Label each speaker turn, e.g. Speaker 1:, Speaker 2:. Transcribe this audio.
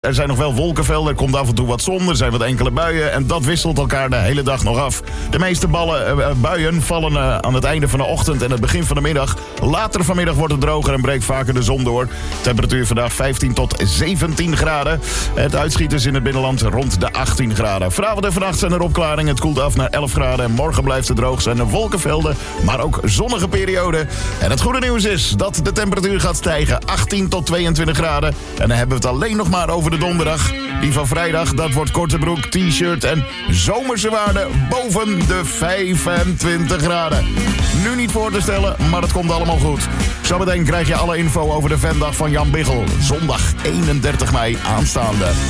Speaker 1: Er zijn nog wel wolkenvelden, er komt af en toe wat zon, er zijn wat enkele buien en dat wisselt elkaar de hele dag nog af. De meeste buien vallen aan het einde van de ochtend en het begin van de middag. Later vanmiddag wordt het droger en breekt vaker de zon door. Temperatuur vandaag 15 tot 17 graden. Het uitschiet is in het binnenland rond de 18 graden. Vanavond en vannacht zijn er opklaringen, het koelt af naar 11 graden en morgen blijft het droog. Zijn er wolkenvelden, maar ook zonnige perioden. En het goede nieuws is dat de temperatuur gaat stijgen, 18 tot 22 graden. En dan hebben we het alleen nog maar over de donderdag. Die van vrijdag, dat wordt korte broek, t-shirt en zomerse waarden boven de 25 graden. Nu niet voor te stellen, maar het komt allemaal goed. Zometeen krijg je alle info over de Vendag van Jan Biggel. Zondag 31 mei aanstaande.